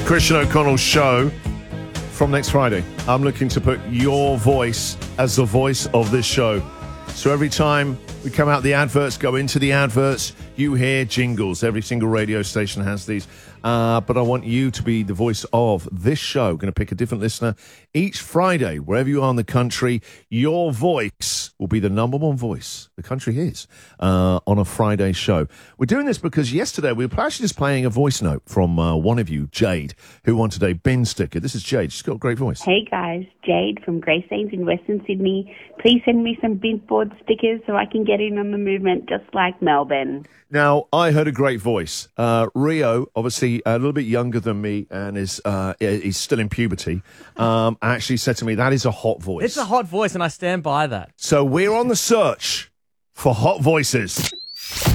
Christian O'Connell's show from next Friday. I'm looking to put your voice as the voice of this show. So every time we come out the adverts, go into the adverts, you hear jingles. Every single radio station has these. But I want you to be the voice of this show. Going to pick a different listener each Friday, wherever you are in the country. Your voice will be the number one voice the country hears on a Friday show. We're doing this because yesterday we were actually just playing a voice note from one of you, Jade, who wanted a bin sticker. This is Jade. She's got a great voice. Hey guys, Jade from Grace Saints in Western Sydney. Please send me some bin board stickers so I can get in on the movement just like Melbourne. Now, I heard a great voice. Rio, obviously a little bit younger than me and he's still in puberty, actually said to me, that is a hot voice. It's a hot voice, and I stand by that. So we're on the search for hot voices.